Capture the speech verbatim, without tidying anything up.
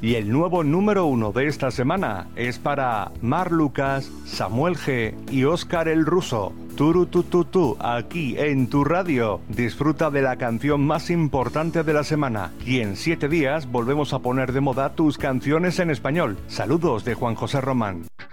Y el nuevo número uno de esta semana es para Mar Lucas, Samuel G y Óscar el Ruso. Turu tu tu tu, aquí en tu radio. Disfruta de la canción más importante de la semana. Y en siete días volvemos a poner de moda tus canciones en español. Saludos de Juan José Román.